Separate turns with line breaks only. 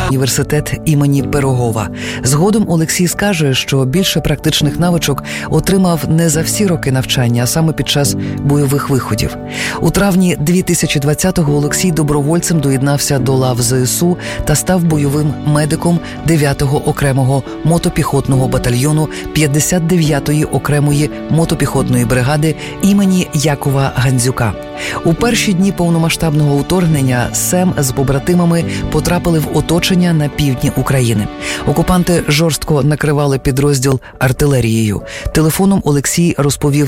університет імені Пирогова. Згодом Олексій скаже, що більше практичних навичок отримав не за всі роки навчання, а саме під час бойових виходів. У травні 2020-го Олексій добровольцем доєднався до лав ЗСУ та став бойовим медиком 9-го окремого мотопіхотного батальйону 59-ї окремої мотопіхотної бригади імені Якова Гандзюка. У перші дні повномасштабного вторгнення Сем з побратимами потрапили в оточення на півдні України. Окупанти жорстко накривали підрозділ артилерією. Телефоном Олексій розповів